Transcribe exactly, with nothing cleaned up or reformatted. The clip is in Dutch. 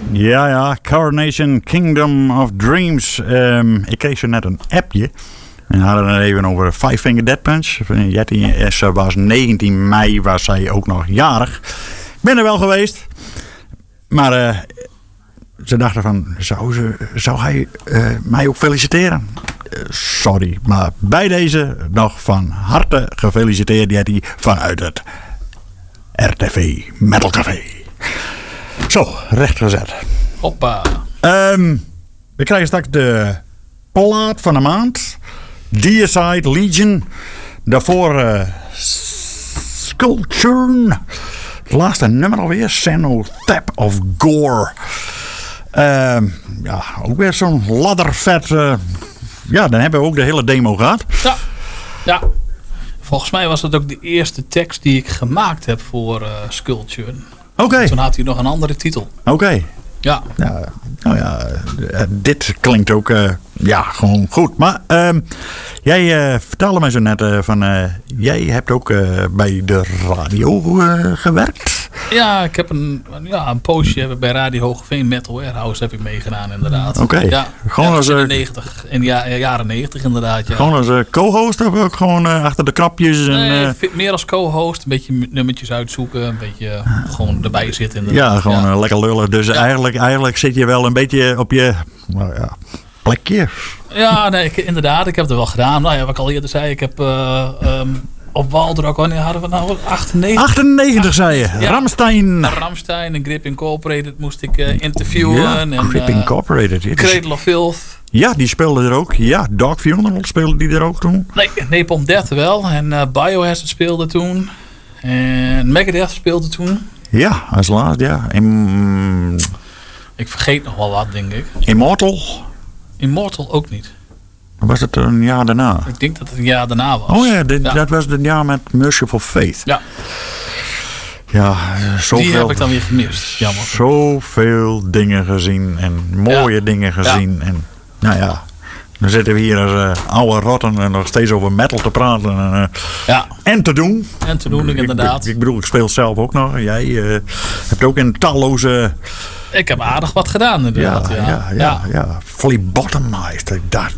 Ja, ja, Coronation Kingdom of Dreams. Um, ik kreeg zo net een appje. En we hadden het even over Five Finger Death Punch. Jetty, ze was negentien mei, was zij ook nog jarig. Ik ben er wel geweest. Maar uh, ze dachten van, zou, ze, zou hij uh, mij ook feliciteren? Uh, sorry, maar bij deze nog van harte gefeliciteerd Jetty vanuit het R T V Metal Café. Zo, rechtgezet. Hoppa. Um, we krijgen straks de plaat van de maand. Deicide Legion. Daarvoor uh, Skullturn. Het laatste nummer alweer. Cenotaph of Gore. Um, ja, ook weer zo'n laddervet. Uh, ja, dan hebben we ook de hele demo gehad. Ja, ja. Volgens mij was dat ook de eerste tekst die ik gemaakt heb voor uh, Skullturn. Oké. Okay. Toen had hij nog een andere titel. Oké. Okay. Ja. ja. Nou ja, uh, dit klinkt ook uh, ja, gewoon goed. Maar uh, jij uh, vertelde mij zo net uh, van... Uh, jij hebt ook uh, bij de radio uh, gewerkt. Ja, ik heb een, ja, een poosje bij Radio Hoogeveen Metal Warehouse heb ik meegedaan inderdaad. Oké. Okay. Ja, gewoon als in de negentig, in de ja, jaren negentig inderdaad. Ja. Gewoon als uh, co-host of ook gewoon uh, achter de knopjes? En, nee, uh... meer als co-host. Een beetje nummertjes uitzoeken. Een beetje uh, gewoon erbij zitten inderdaad. Ja, gewoon ja. Uh, lekker lullen. Dus ja. eigenlijk, eigenlijk zit je wel een beetje op je nou ja, plekje. Ja, nee, ik, inderdaad. Ik heb het wel gedaan. Nou ja, wat ik al eerder zei. Ik heb... Uh, um, op Waldrock, wanneer hadden we nou? achtennegentig? achtennegentig zei je. Ja. Ramstein. Ramstein en Grip Incorporated moest ik uh, interviewen. Ja, en, Grip uh, Incorporated. Ja, Cradle of Filth. Ja, die speelde er ook. Ja, Dark Funeral speelde die er ook toen. Nee, Napalm Death wel. En uh, Biohazard speelde toen. En Megadeth speelde toen. Ja, als laatst, ja. Im... Ik vergeet nog wel wat, denk ik. Immortal? Immortal ook niet. Was het een jaar daarna? Ik denk dat het een jaar daarna was. Oh ja, dit, ja. dat was het jaar met Merciful Fate. Ja. Ja, zoveel. Die heb ik dan weer gemist. Jammer. Zoveel dingen gezien en mooie ja. dingen gezien. Ja. En nou ja, dan zitten we hier als uh, oude rotten en nog steeds over metal te praten. En, uh, ja. en te doen. En te doen, ik, inderdaad. Ik, ik bedoel, ik speel zelf ook nog. Jij uh, hebt ook in talloze... Ik heb aardig wat gedaan inderdaad. Ja, ja. ja, ja. ja. ja. Phlebotomized.